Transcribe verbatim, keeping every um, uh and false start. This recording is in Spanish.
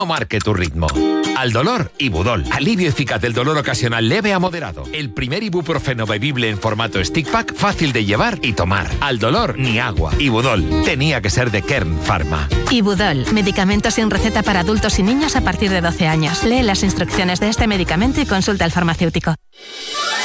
No marque tu ritmo. Al dolor, Ibudol. Alivio eficaz del dolor ocasional leve a moderado. El primer ibuprofeno bebible en formato stick pack, fácil de llevar y tomar. Al dolor, ni agua. Ibudol. Tenía que ser de Kern Pharma. Ibudol. Medicamento sin receta para adultos y niños a partir de doce años. Lee las instrucciones de este medicamento y consulta al farmacéutico.